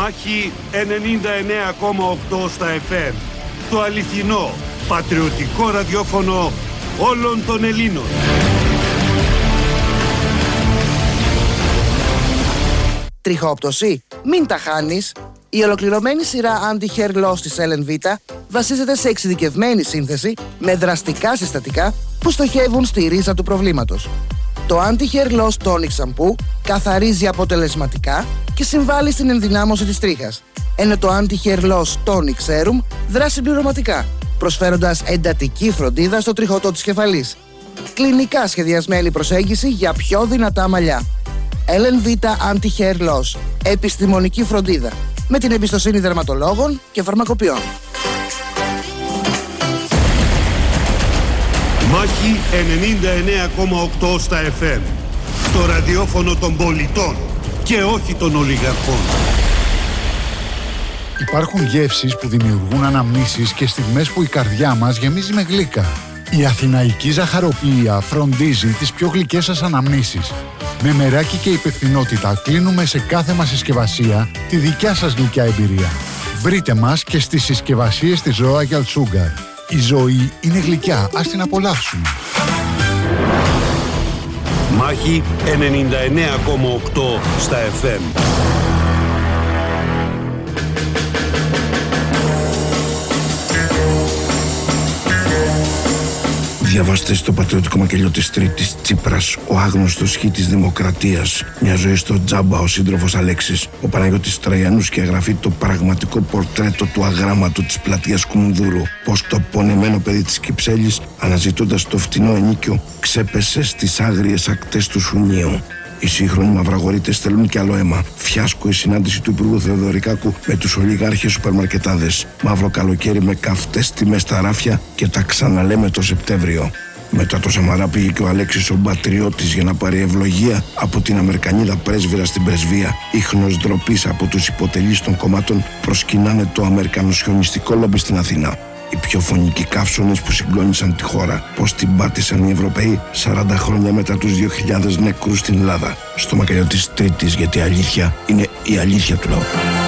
Μάχη 99,8 στα FM. Το αληθινό, πατριωτικό ραδιόφωνο όλων των Ελλήνων. Τριχόπτωση? Μην τα χάνεις. Η ολοκληρωμένη σειρά Anti-Hair Loss της LNV βασίζεται σε εξειδικευμένη σύνθεση με δραστικά συστατικά που στοχεύουν στη ρίζα του προβλήματος. Το Anti-Hair Loss Tonic Shampoo καθαρίζει αποτελεσματικά και συμβάλλει στην ενδυνάμωση της τρίχας, ενώ το Anti-Hair Loss Tonic Serum δρά συμπληρωματικά, προσφέροντας εντατική φροντίδα στο τριχωτό της κεφαλής. Κλινικά σχεδιασμένη προσέγγιση για πιο δυνατά μαλλιά. LNV Anti-Hair Loss. Επιστημονική φροντίδα. Με την εμπιστοσύνη δερματολόγων και φαρμακοποιών. Μάχη 99,8 στα FM. Το ραδιόφωνο των πολιτών και όχι των ολιγαρχών. Υπάρχουν γεύσεις που δημιουργούν αναμνήσεις και στιγμές που η καρδιά μας γεμίζει με γλύκα. Η αθηναϊκή ζαχαροπλοία φροντίζει τις πιο γλυκές σας αναμνήσεις. Με μεράκι και υπευθυνότητα κλείνουμε σε κάθε μας συσκευασία τη δικιά σας γλυκιά εμπειρία. Βρείτε μας και στις συσκευασίες της Royal Sugar. Η ζωή είναι γλυκιά, ας την απολαύσουμε. Μάχη 99,8 στα FM. Διαβάστε στο πατριωτικό μακελιό της Τρίτης Τσίπρας, ο άγνωστος χ της Δημοκρατίας. Μια ζωή στο τζάμπα, ο σύντροφος Αλέξης. Ο Παναγιώτης Τραγιανούς και εγγραφή το πραγματικό πορτρέτο του αγράμματου της πλατείας Κουμουνδούρου. Πως το πονεμένο παιδί της Κυψέλης, αναζητώντας το φτηνό ενίκιο, ξέπεσε στις άγριες ακτές του Σουνίου. Οι σύγχρονοι μαυραγορείτες θέλουν κι άλλο αίμα. Φιάσκο η συνάντηση του Υπουργού Θεοδωρικάκου με τους ολιγάρχες σουπερμαρκετάδες. Μαύρο καλοκαίρι με καυτές τιμές στα ράφια και τα ξαναλέμε το Σεπτέμβριο. Μετά το Σαμαρά πήγε και ο Αλέξης ο πατριώτης για να πάρει ευλογία από την Αμερικανίδα πρέσβυρα στην πρεσβεία. Ίχνος ντροπής από τους υποτελείς των κομμάτων προσκυνάνε το αμερικανοσιωνιστικό λόμπι στην Αθήνα. Οι πιο φωνικοί καύσονες που συγκλώνησαν τη χώρα. Πώς την πάτησαν οι Ευρωπαίοι 40 χρόνια μετά τους 2.000 νεκρούς στην Ελλάδα. Στο μακελιό της Τρίτης, γιατί η αλήθεια είναι η αλήθεια του λαού.